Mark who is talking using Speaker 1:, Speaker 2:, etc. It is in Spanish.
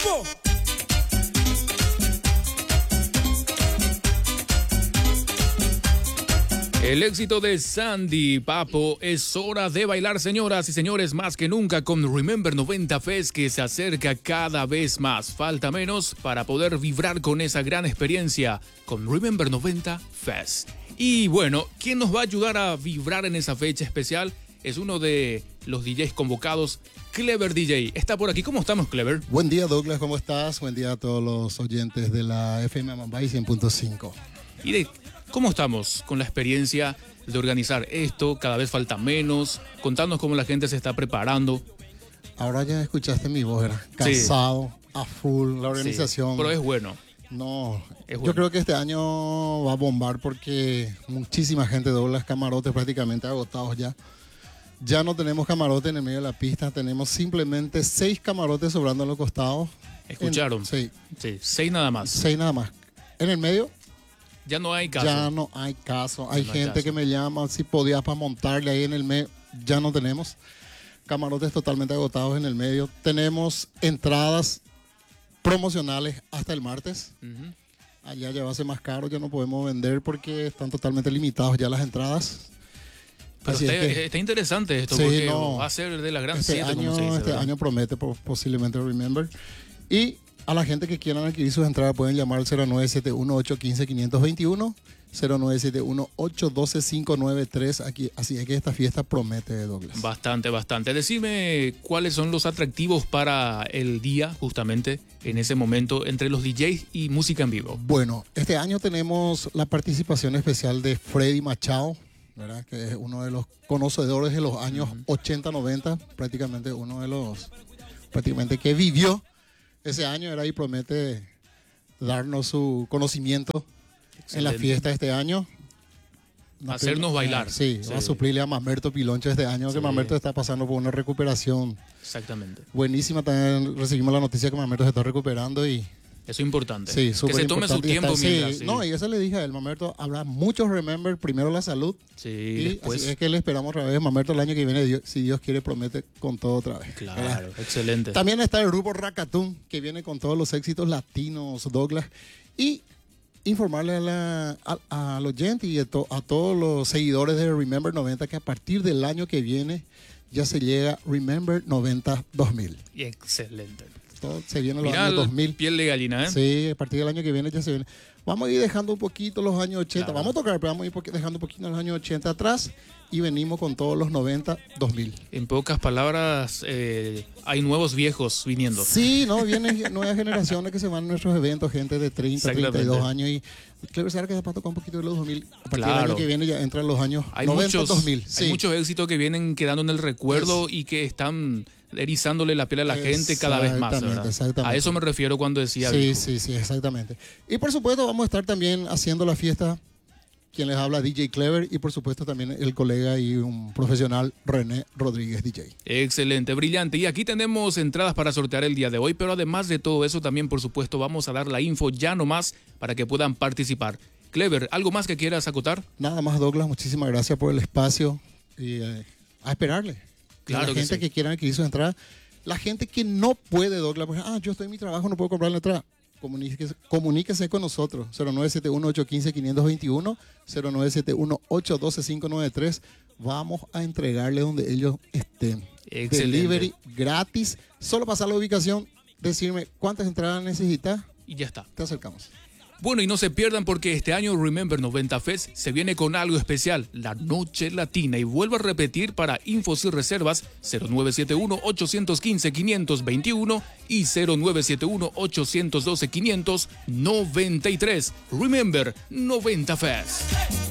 Speaker 1: Papo.
Speaker 2: El éxito de Sandy Papo. Es hora de bailar, señoras y señores, más que nunca con Remember 90 Fest, que se acerca cada vez más. Falta menos para poder vibrar con esa gran experiencia con Remember 90 Fest. Y bueno, ¿quién nos va a ayudar a vibrar en esa fecha especial? Es uno de los DJs convocados, Clever DJ. Está por aquí. ¿Cómo estamos, Clever?
Speaker 3: Buen día, Douglas. ¿Cómo estás? Buen día a todos los oyentes de la FM Mambay 100.5.
Speaker 2: ¿Y de cómo estamos con la experiencia de organizar esto? Cada vez falta menos. Contanos cómo la gente se está preparando.
Speaker 3: Ahora ya escuchaste mi voz, ¿verdad? Cansado, sí. A full, la organización.
Speaker 2: Sí, pero es bueno.
Speaker 3: No,
Speaker 2: es bueno.
Speaker 3: Yo creo que este año va a bombar porque muchísima gente, Douglas, camarotes prácticamente agotados ya. Ya no tenemos camarotes en el medio de la pista, tenemos simplemente 6 camarotes sobrando en los costados.
Speaker 2: ¿Escucharon?
Speaker 3: Sí.
Speaker 2: 6 nada más.
Speaker 3: 6 nada más. En el medio
Speaker 2: ya no hay caso.
Speaker 3: Ya no hay caso. Hay
Speaker 2: no
Speaker 3: gente que me llama si podía para montarle ahí en el medio. Ya no tenemos. Camarotes totalmente agotados en el medio. Tenemos entradas promocionales hasta el martes.
Speaker 2: Uh-huh.
Speaker 3: Allá ya va a ser más caro, ya no podemos vender porque están totalmente limitados ya las entradas.
Speaker 2: Pero está interesante esto,
Speaker 3: sí,
Speaker 2: porque
Speaker 3: no,
Speaker 2: va a ser de la gran
Speaker 3: este
Speaker 2: 7,
Speaker 3: año,
Speaker 2: como se dice.
Speaker 3: Este año promete posiblemente Remember. Y a la gente que quieran adquirir sus entradas pueden llamar al 0971-815-521, 0971-812-593. Aquí, así es que esta fiesta promete, Douglas.
Speaker 2: Bastante. Decime cuáles son los atractivos para el día, justamente, en ese momento, entre los DJs y música en vivo.
Speaker 3: Bueno, este año tenemos la participación especial de Freddy Machado, ¿verdad? Que es uno de los conocedores de los años 80-90, prácticamente uno de los que vivió ese año, ¿verdad? Y promete darnos su conocimiento. Excelente. En la fiesta de este año.
Speaker 2: Hacernos bailar.
Speaker 3: Sí, va a suplirle a Mamerto Piloncho este año, que Mamerto está pasando por una recuperación.
Speaker 2: Exactamente.
Speaker 3: Buenísima, también recibimos la noticia que Mamerto se está recuperando y...
Speaker 2: Eso es importante.
Speaker 3: Sí,
Speaker 2: que se tome su tiempo mientras.
Speaker 3: Sí. No, y eso le dije a él, Mamerto, habrá muchos Remember, primero la salud.
Speaker 2: Sí,
Speaker 3: y
Speaker 2: después.
Speaker 3: Así es que le esperamos otra vez, Mamerto, el año que viene, si Dios quiere, promete con todo otra vez.
Speaker 2: Claro,
Speaker 3: ¿verdad?
Speaker 2: Excelente.
Speaker 3: También está el grupo Racatún, que viene con todos los éxitos latinos, Douglas. Y informarle al oyente y a todos los seguidores de Remember 90 que a partir del año que viene ya se llega Remember 90 2000.
Speaker 2: Excelente.
Speaker 3: Todo se viene los años 2000.
Speaker 2: Piel de gallina, ¿eh?
Speaker 3: Sí, a partir del año que viene ya se viene. Vamos a ir dejando un poquito los años 80.
Speaker 2: Claro.
Speaker 3: Vamos a tocar, pero vamos a ir dejando un poquito los años 80 atrás y venimos con todos los 90, 2000.
Speaker 2: En pocas palabras, hay nuevos viejos viniendo.
Speaker 3: Sí, no, vienen nuevas generaciones que se van a nuestros eventos, gente de 30, 32 años y claro, que se va a tocar un poquito de los 2000. A partir del año que viene ya entran los años 90, 2000. Sí.
Speaker 2: Hay muchos éxitos que vienen quedando en el recuerdo y que están erizándole la piel a la gente cada vez más, ¿verdad?
Speaker 3: Exactamente.
Speaker 2: A eso me refiero cuando decía
Speaker 3: sí,
Speaker 2: viejo.
Speaker 3: Sí, exactamente. Y por supuesto vamos a estar también haciendo la fiesta, quien les habla, DJ Clever, y por supuesto también el colega y un profesional, René Rodríguez, DJ.
Speaker 2: Excelente, brillante. Y aquí tenemos entradas para sortear el día de hoy, pero además de todo eso también, por supuesto, vamos a dar la info ya nomás para que puedan participar. Clever, ¿algo más que quieras acotar?
Speaker 3: Nada más, Douglas, muchísimas gracias por el espacio y a esperarle.
Speaker 2: Claro,
Speaker 3: la gente
Speaker 2: sí.
Speaker 3: que quiera adquirir su entrada, la gente que no puede, Douglas, pues, yo estoy en mi trabajo, no puedo comprar la entrada. Comuníquese con nosotros, 0971-815-521, 0971-812-593. Vamos a entregarle donde ellos estén.
Speaker 2: Excelente.
Speaker 3: Delivery gratis. Solo pasar la ubicación, decirme cuántas entradas necesitas
Speaker 2: y ya está.
Speaker 3: Te acercamos.
Speaker 2: Bueno, y no se pierdan porque este año Remember 90 Fest se viene con algo especial, la Noche Latina. Y vuelvo a repetir para infos y reservas 0971-815-521 y 0971-812-593. Remember 90 Fest.